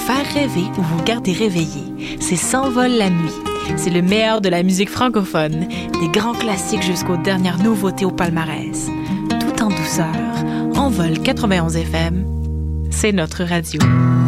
faire rêver ou vous garder réveillé. C'est S'envole la nuit. C'est le meilleur de la musique francophone, des grands classiques jusqu'aux dernières nouveautés au palmarès. Tout en douceur, Envol 91 FM, c'est notre radio.